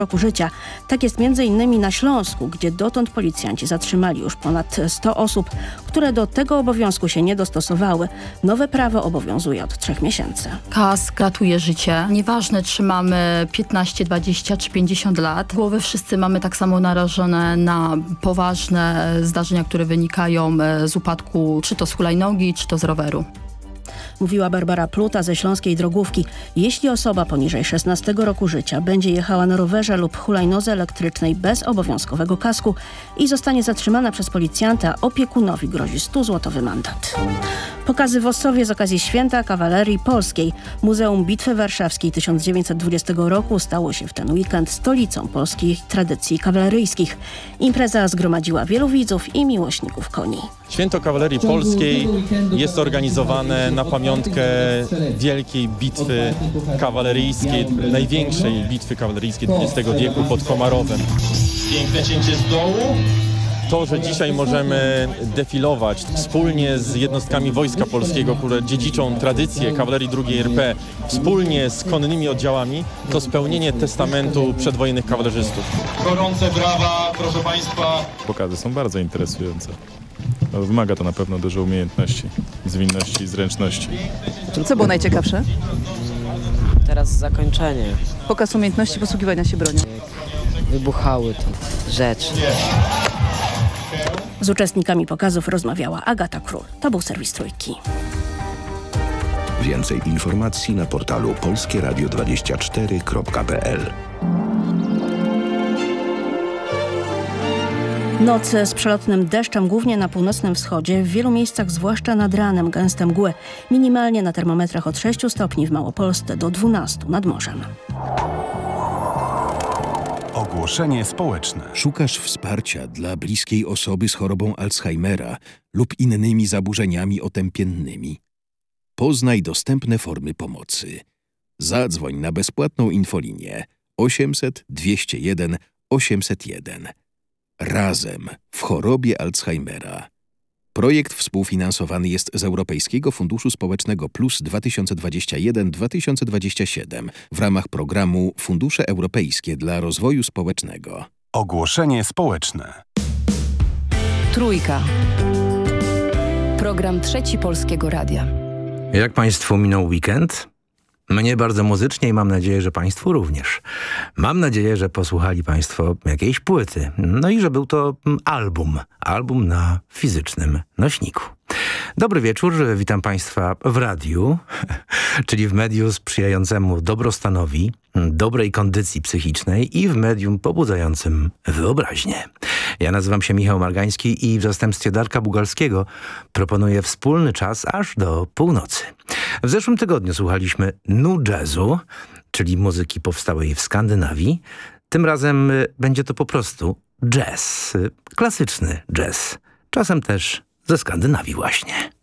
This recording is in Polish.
roku życia. Tak jest m.in. na Śląsku, gdzie dotąd policjanci zatrzymali już ponad 100 osób, które do tego obowiązku się nie dostosowały. Nowe prawo obowiązuje od 3 miesięcy. Kask ratuje życie. Nieważne, czy mamy 15, 20 czy 50 lat. Głowy wszyscy mamy tak samo narażone na poważne zdarzenia, które wynikają z upadku, czy to z hulajnogi, czy to z roweru. Mówiła Barbara Pluta ze Śląskiej Drogówki. Jeśli osoba poniżej 16 roku życia będzie jechała na rowerze lub hulajnodze elektrycznej bez obowiązkowego kasku i zostanie zatrzymana przez policjanta, opiekunowi grozi 100-złotowy mandat. Pokazy w Ossowie z okazji Święta Kawalerii Polskiej. Muzeum Bitwy Warszawskiej 1920 roku stało się w ten weekend stolicą polskich tradycji kawaleryjskich. Impreza zgromadziła wielu widzów i miłośników koni. Święto Kawalerii Polskiej jest organizowane na pamiątkę wielkiej bitwy kawaleryjskiej, największej bitwy kawaleryjskiej XX wieku pod Komarowem. Piękne cięcie z dołu. To, że dzisiaj możemy defilować wspólnie z jednostkami Wojska Polskiego, które dziedziczą tradycję kawalerii II RP, wspólnie z konnymi oddziałami, to spełnienie testamentu przedwojennych kawalerzystów. Gorące brawa, proszę Państwa. Pokazy są bardzo interesujące. Wymaga to na pewno dużo umiejętności, zwinności i zręczności. Co było najciekawsze? Teraz zakończenie. Pokaz umiejętności posługiwania się bronią. Wybuchały te rzeczy. Z uczestnikami pokazów rozmawiała Agata Król. To był serwis Trójki. Więcej informacji na portalu polskieradio24.pl. Noc z przelotnym deszczem, głównie na północnym wschodzie, w wielu miejscach, zwłaszcza nad ranem, gęste mgły. Minimalnie na termometrach od 6 stopni w Małopolsce do 12 nad morzem. Ogłoszenie społeczne. Szukasz wsparcia dla bliskiej osoby z chorobą Alzheimera lub innymi zaburzeniami otępiennymi? Poznaj dostępne formy pomocy. Zadzwoń na bezpłatną infolinię 800 201 801. Razem w chorobie Alzheimera. Projekt współfinansowany jest z Europejskiego Funduszu Społecznego Plus 2021-2027 w ramach programu Fundusze Europejskie dla Rozwoju Społecznego. Ogłoszenie społeczne. Trójka. Program Trzeci Polskiego Radia. Jak Państwu minął weekend? Mnie bardzo muzycznie i mam nadzieję, że Państwu również. Mam nadzieję, że posłuchali Państwo jakiejś płyty. No i że był to album na fizycznym nośniku. Dobry wieczór, witam Państwa w radiu, czyli w medium sprzyjającemu dobrostanowi, dobrej kondycji psychicznej i w medium pobudzającym wyobraźnię. Ja nazywam się Michał Margański i w zastępstwie Darka Bugalskiego proponuję wspólny czas aż do północy. W zeszłym tygodniu słuchaliśmy nu jazzu, czyli muzyki powstałej w Skandynawii. Tym razem będzie to po prostu jazz, klasyczny jazz, czasem też ze Skandynawii właśnie.